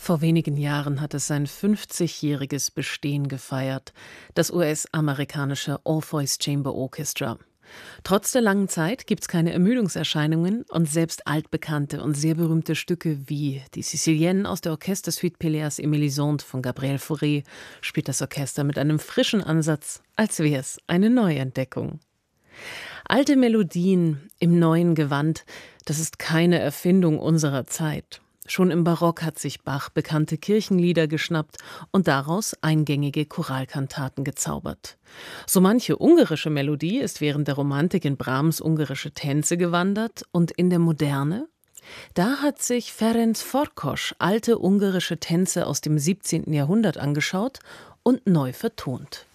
Vor wenigen Jahren hat es sein 50-jähriges Bestehen gefeiert, das US-amerikanische All Voice Chamber Orchestra. Trotz der langen Zeit gibt's keine Ermüdungserscheinungen und selbst altbekannte und sehr berühmte Stücke wie die Sicilienne aus der Orchestersuite Pelléas et Mélisande von Gabriel Fauré spielt das Orchester mit einem frischen Ansatz, als wäre es eine Neuentdeckung. Alte Melodien im neuen Gewand, das ist keine Erfindung unserer Zeit. Schon im Barock hat sich Bach bekannte Kirchenlieder geschnappt und daraus eingängige Choralkantaten gezaubert. So manche ungarische Melodie ist während der Romantik in Brahms ungarische Tänze gewandert und in der Moderne? Da hat sich Ferenc Farkas alte ungarische Tänze aus dem 17. Jahrhundert angeschaut und neu vertont.